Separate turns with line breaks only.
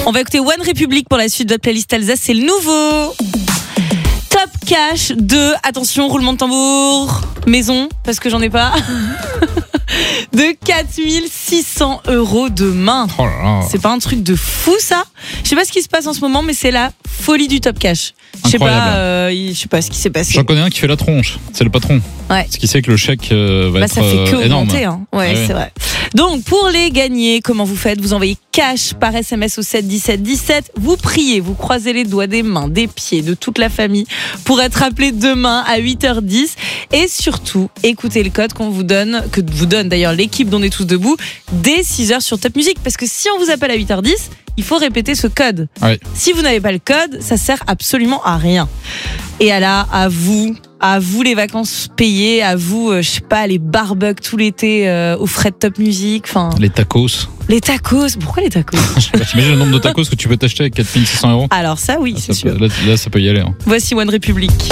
On va écouter One Republic pour la suite de votre playlist Alsace. C'est le nouveau Top Cash de, attention, roulement de tambour, maison, parce que j'en ai pas, de 4 600 € demain.
Oh là là.
C'est pas un truc de fou, ça? Je sais pas ce qui se passe en ce moment, mais c'est la folie du Top Cash. Je sais pas ce qui s'est passé.
J'en connais un qui fait la tronche, c'est le patron.
Ouais.
Ce qui sait que le chèque va être
ça fait que
énorme.
augmenter, hein. Ouais,
Ah ouais.
c'est vrai. Donc, pour les gagner, comment vous faites? Vous envoyez cash par SMS au 7 17 17. Vous priez, vous croisez les doigts des mains, des pieds, de toute la famille pour être appelé demain à 8h10. Et surtout, écoutez le code qu'on vous donne, que vous donne d'ailleurs l'équipe d'On est tous debout, dès 6h sur Top Music. Parce que si on vous appelle à 8h10, il faut répéter ce code.
Ouais.
Si vous n'avez pas le code, ça sert absolument à rien. Et là, à vous les vacances payées, à vous, je sais pas, les barbecues tout l'été aux frais de Top Music, enfin.
Les tacos.
Les tacos, pourquoi les tacos?
T'imagines le nombre de tacos que tu peux t'acher avec 4 600 €?
Alors ça, oui, c'est sûr.
Là, ça peut y aller. Hein.
Voici One Republic.